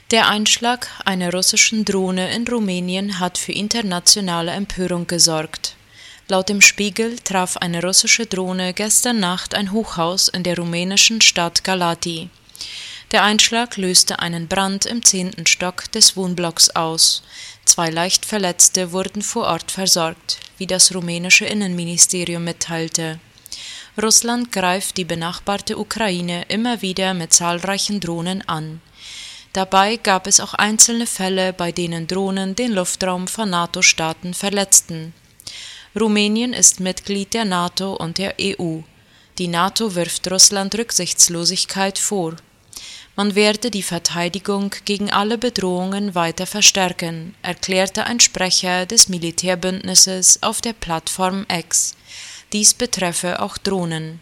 Der Einschlag einer russischen Drohne in Rumänien hat für internationale Empörung gesorgt. Laut dem Spiegel traf eine russische Drohne gestern Nacht ein Hochhaus in der rumänischen Stadt Galați. Der Einschlag löste einen Brand im 10. Stock des Wohnblocks aus. 2 leicht Verletzte wurden vor Ort versorgt, wie das rumänische Innenministerium mitteilte. Russland greift die benachbarte Ukraine immer wieder mit zahlreichen Drohnen an. Dabei gab es auch einzelne Fälle, bei denen Drohnen den Luftraum von NATO-Staaten verletzten. Rumänien ist Mitglied der NATO und der EU. Die NATO wirft Russland Rücksichtslosigkeit vor. Man werde die Verteidigung gegen alle Bedrohungen weiter verstärken, erklärte ein Sprecher des Militärbündnisses auf der Plattform X. Dies betreffe auch Drohnen.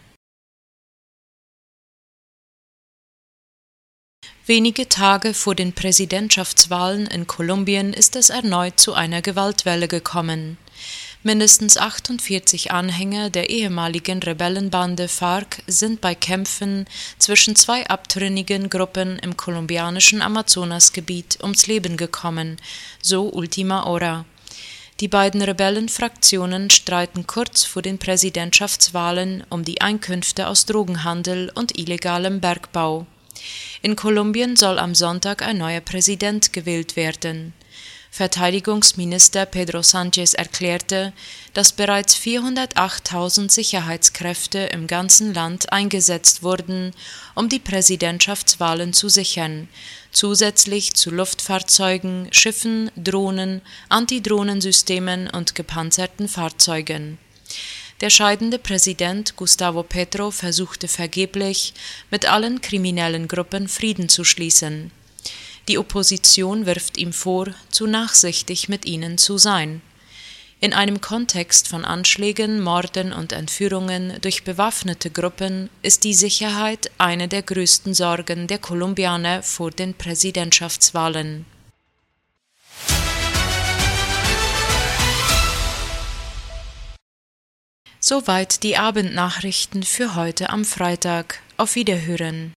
Wenige Tage vor den Präsidentschaftswahlen in Kolumbien ist es erneut zu einer Gewaltwelle gekommen. Mindestens 48 Anhänger der ehemaligen Rebellenbande FARC sind bei Kämpfen zwischen 2 abtrünnigen Gruppen im kolumbianischen Amazonasgebiet ums Leben gekommen, so Ultima Hora. Die beiden Rebellenfraktionen streiten kurz vor den Präsidentschaftswahlen um die Einkünfte aus Drogenhandel und illegalem Bergbau. In Kolumbien soll am Sonntag ein neuer Präsident gewählt werden. Verteidigungsminister Pedro Sánchez erklärte, dass bereits 408.000 Sicherheitskräfte im ganzen Land eingesetzt wurden, um die Präsidentschaftswahlen zu sichern, zusätzlich zu Luftfahrzeugen, Schiffen, Drohnen, Antidrohnensystemen und gepanzerten Fahrzeugen. Der scheidende Präsident Gustavo Petro versuchte vergeblich, mit allen kriminellen Gruppen Frieden zu schließen. Die Opposition wirft ihm vor, zu nachsichtig mit ihnen zu sein. In einem Kontext von Anschlägen, Morden und Entführungen durch bewaffnete Gruppen ist die Sicherheit eine der größten Sorgen der Kolumbianer vor den Präsidentschaftswahlen. Soweit die Abendnachrichten für heute am Freitag. Auf Wiederhören.